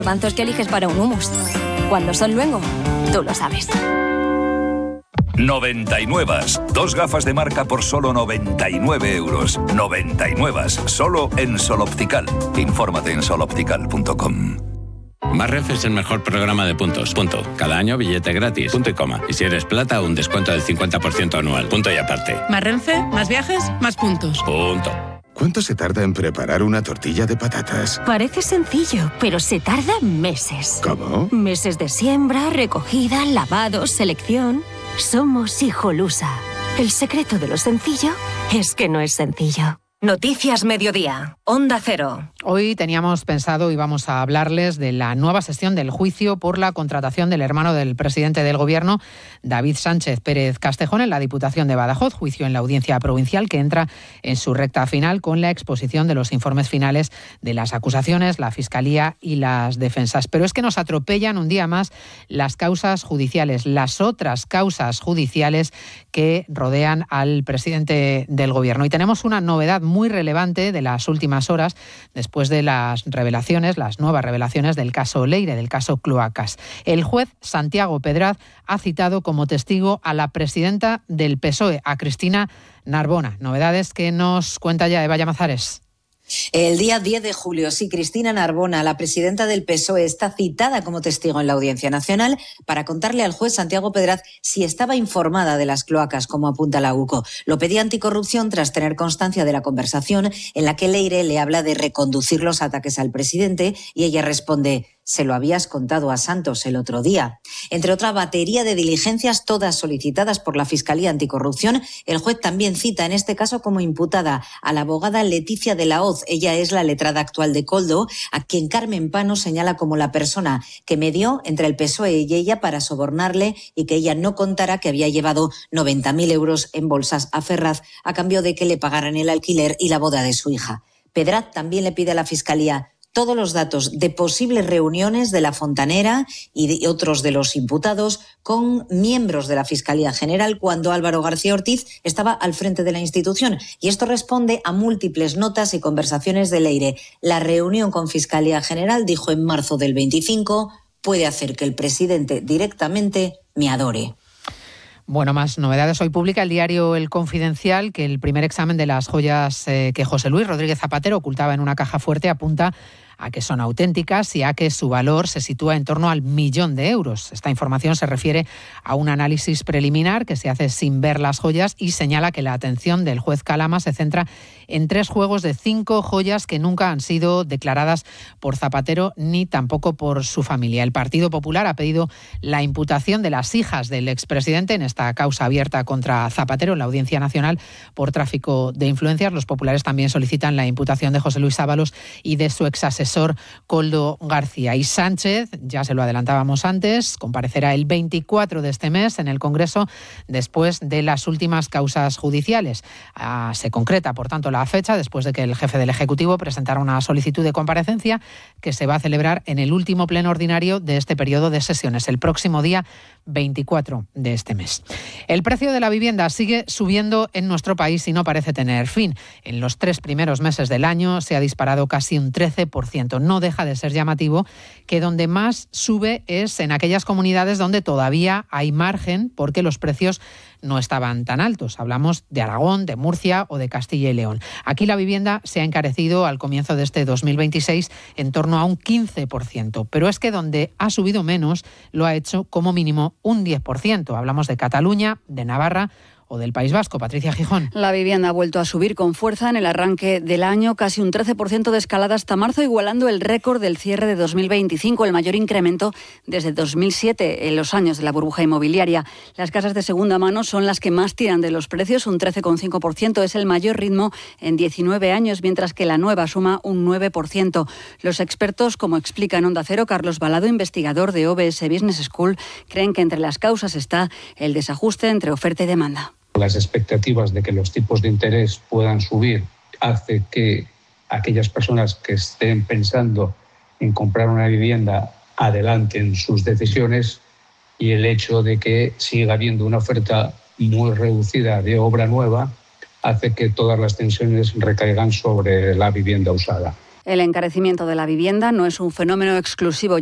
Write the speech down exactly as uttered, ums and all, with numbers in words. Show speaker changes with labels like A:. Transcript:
A: Mantos que eliges para un hummus. Cuando son luengo, tú lo sabes.
B: noventa y nueve. Dos gafas de marca por solo noventa y nueve euros. noventa y nueve. Solo en Sol Optical. Infórmate en sol optical punto com.
C: Más Renfe es el mejor programa de puntos. Punto. Cada año billete gratis. Punto y coma. Y si eres plata, un descuento del cincuenta por ciento anual. Punto y aparte.
D: Más Renfe, más viajes, más puntos.
C: Punto.
E: ¿Cuánto se tarda en preparar una tortilla de patatas?
F: Parece sencillo, pero se tarda meses.
E: ¿Cómo?
F: Meses de siembra, recogida, lavado, selección. Somos Hijolusa. El secreto de lo sencillo es que no es sencillo.
G: Noticias Mediodía, Onda Cero.
H: Hoy teníamos pensado y vamos a hablarles de la nueva sesión del juicio por la contratación del hermano del presidente del Gobierno, David Sánchez Pérez Castejón, en la Diputación de Badajoz, juicio en la Audiencia Provincial que entra en su recta final con la exposición de los informes finales de las acusaciones, la Fiscalía y las defensas. Pero es que nos atropellan un día más las causas judiciales, las otras causas judiciales que rodean al presidente del Gobierno. Y tenemos una novedad muy relevante de las últimas horas después de las revelaciones, las nuevas revelaciones del caso Leire, del caso Cloacas. El juez Santiago Pedraz ha citado como testigo a la presidenta del P S O E, a Cristina Narbona. Novedades que nos cuenta ya Eva Llamazares.
I: El día diez de julio, sí, Cristina Narbona, la presidenta del P S O E, está citada como testigo en la Audiencia Nacional para contarle al juez Santiago Pedraz si estaba informada de las cloacas, como apunta la U C O. Lo pedía Anticorrupción tras tener constancia de la conversación en la que Leire le habla de reconducir los ataques al presidente y ella responde: se lo habías contado a Santos el otro día. Entre otra batería de diligencias, todas solicitadas por la Fiscalía Anticorrupción, el juez también cita en este caso como imputada a la abogada Leticia de la Hoz. Ella es la letrada actual de Koldo, a quien Carmen Pano señala como la persona que medió entre el P S O E y ella para sobornarle y que ella no contara que había llevado noventa mil euros en bolsas a Ferraz a cambio de que le pagaran el alquiler y la boda de su hija. Pedraz también le pide a la Fiscalía todos los datos de posibles reuniones de la Fontanera y de otros de los imputados con miembros de la Fiscalía General cuando Álvaro García Ortiz estaba al frente de la institución. Y esto responde a múltiples notas y conversaciones de Leire. La reunión con Fiscalía General, dijo en marzo del veinticinco, puede hacer que el presidente directamente me adore.
H: Bueno, más novedades. Hoy publica el diario El Confidencial que el primer examen de las joyas eh, que José Luis Rodríguez Zapatero ocultaba en una caja fuerte apunta a que son auténticas y a que su valor se sitúa en torno al millón de euros. Esta información se refiere a un análisis preliminar que se hace sin ver las joyas y señala que la atención del juez Calama se centra en tres juegos de cinco joyas que nunca han sido declaradas por Zapatero ni tampoco por su familia. El Partido Popular ha pedido la imputación de las hijas del expresidente en esta causa abierta contra Zapatero en la Audiencia Nacional por tráfico de influencias. Los populares también solicitan la imputación de José Luis Ábalos y de su exasesor Koldo García. Y Sánchez, ya se lo adelantábamos antes, comparecerá el veinticuatro de este mes en el Congreso después de las últimas causas judiciales. Ah, se concreta, por tanto, la fecha después de que el jefe del Ejecutivo presentara una solicitud de comparecencia que se va a celebrar en el último pleno ordinario de este periodo de sesiones, el próximo día veinticuatro de este mes. El precio de la vivienda sigue subiendo en nuestro país y no parece tener fin. En los tres primeros meses del año se ha disparado casi un trece por ciento. No deja de ser llamativo que donde más sube es en aquellas comunidades donde todavía hay margen porque los precios no estaban tan altos. Hablamos de Aragón, de Murcia o de Castilla y León. Aquí la vivienda se ha encarecido al comienzo de este dos mil veintiséis en torno a un quince por ciento. Pero es que donde ha subido menos lo ha hecho como mínimo un diez por ciento. Hablamos de Cataluña, de Navarra o del País Vasco. Patricia Gijón.
J: La vivienda ha vuelto a subir con fuerza en el arranque del año, casi un trece por ciento de escalada hasta marzo, igualando el récord del cierre de dos mil veinticinco, el mayor incremento desde dos mil siete, en los años de la burbuja inmobiliaria. Las casas de segunda mano son las que más tiran de los precios, un trece coma cinco por ciento, es el mayor ritmo en diecinueve años, mientras que la nueva suma un nueve por ciento. Los expertos, como explica en Onda Cero Carlos Balado, investigador de O B S Business School, creen que entre las causas está el desajuste entre oferta y demanda.
K: Las expectativas de que los tipos de interés puedan subir hace que aquellas personas que estén pensando en comprar una vivienda adelanten sus decisiones, y el hecho de que siga habiendo una oferta muy reducida de obra nueva hace que todas las tensiones recaigan sobre la vivienda usada.
J: El encarecimiento de la vivienda no es un fenómeno exclusivo